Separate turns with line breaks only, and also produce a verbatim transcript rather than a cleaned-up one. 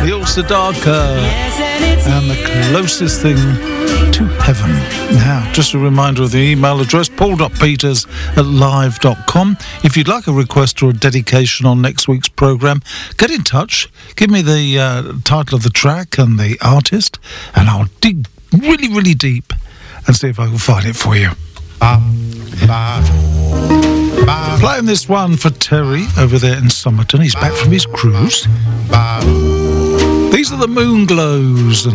Feels the darker and the closest thing to heaven. Now, just a reminder of the email address, paul.peters at live dot com. If you'd like a request or a dedication on next week's programme, get in touch. Give me the uh, title of the track and the artist, and I'll dig really, really deep and see if I can find it for you. Playing this one for Terry over there in Somerton. He's back from his cruise. These are the Moonglows and